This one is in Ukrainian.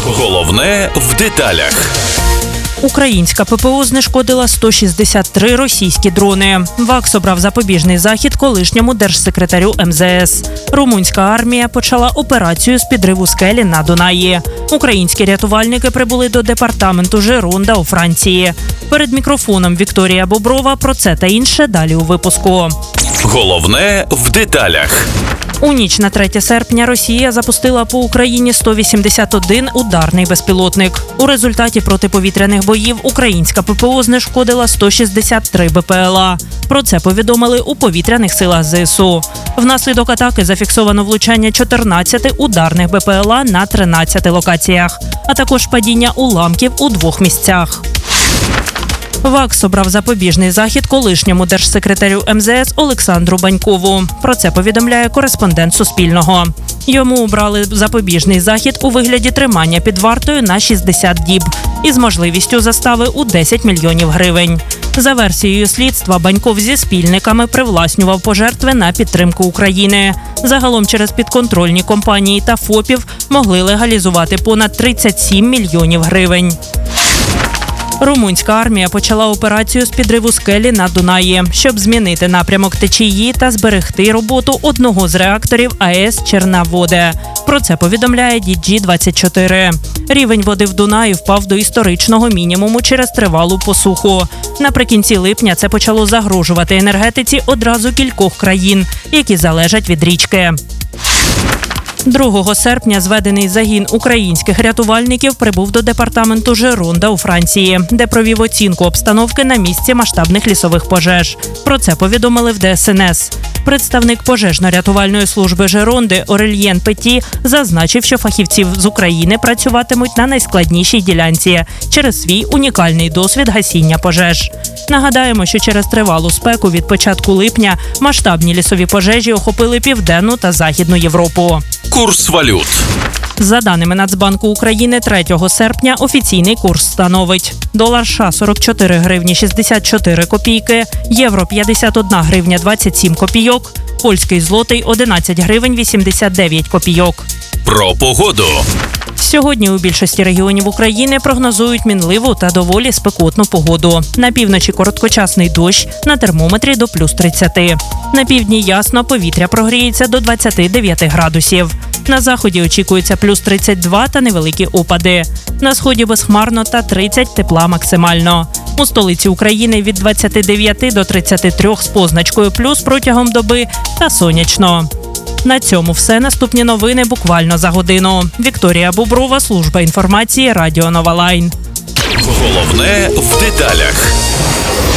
Головне в деталях. Українська ППО знешкодила 163 російські дрони. ВАКС обрав запобіжний захід колишньому держсекретарю МЗС. Румунська армія почала операцію з підриву скелі на Дунаї. Українські рятувальники прибули до департаменту Жеронда у Франції. Перед мікрофоном Вікторія Боброва. Про це та інше далі у випуску. Головне в деталях. У ніч на 3 серпня Росія запустила по Україні 181 ударний безпілотник. У результаті протиповітряних боїв українська ППО знешкодила 163 БПЛА. Про це повідомили у повітряних силах ЗСУ. Внаслідок атаки зафіксовано влучання 14 ударних БПЛА на 13 локаціях, а також падіння уламків у 2 місцях. ВАКС обрав запобіжний захід колишньому держсекретарю МЗС Олександру Банькову. Про це повідомляє кореспондент Суспільного. Йому обрали запобіжний захід у вигляді тримання під вартою на 60 діб із можливістю застави у 10 мільйонів гривень. За версією слідства, Баньков зі спільниками привласнював пожертви на підтримку України. Загалом через підконтрольні компанії та ФОПів могли легалізувати понад 37 мільйонів гривень. Румунська армія почала операцію з підриву скелі на Дунаї, щоб змінити напрямок течії та зберегти роботу одного з реакторів АЕС Черна-Воде. Про це повідомляє DG24. Рівень води в Дунаї впав до історичного мінімуму через тривалу посуху. Наприкінці липня це почало загрожувати енергетиці одразу кількох країн, які залежать від річки. 2 серпня зведений загін українських рятувальників прибув до департаменту Жеронда у Франції, де провів оцінку обстановки на місці масштабних лісових пожеж. Про це повідомили в ДСНС. Представник пожежно-рятувальної служби Жеронди Орельєн Петі зазначив, що фахівці з України працюватимуть на найскладнішій ділянці через свій унікальний досвід гасіння пожеж. Нагадаємо, що через тривалу спеку від початку липня масштабні лісові пожежі охопили Південну та Західну Європу. Курс валют. За даними Нацбанку України, 3 серпня офіційний курс становить: долар США – 44 гривні 64 копійки, євро – 51 гривня 27 копійок, польський злотий – 11 гривень 89 копійок. Про погоду. Сьогодні у більшості регіонів України прогнозують мінливу та доволі спекотну погоду. На півночі короткочасний дощ, на термометрі до плюс 30. На півдні ясно, повітря прогріється до 29 градусів. На заході очікується плюс 32 та невеликі опади. На сході безхмарно та 30 тепла максимально. У столиці України від 29 до 33 з позначкою плюс протягом доби та сонячно. На цьому все. Наступні новини буквально за годину. Вікторія Боброва, служба інформації, Радіо Нова Лайн. Головне в деталях.